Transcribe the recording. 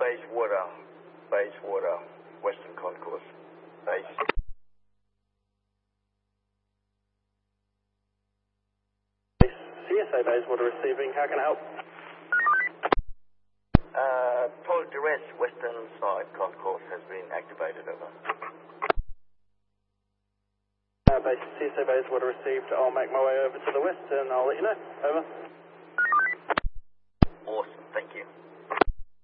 Bayswater, Western Concourse. Base. CSA Bayswater receiving, how can I help? Total duress, western side concourse has been activated, over. Base CSA Bayswater received, I'll make my way over to the west and I'll let you know, over.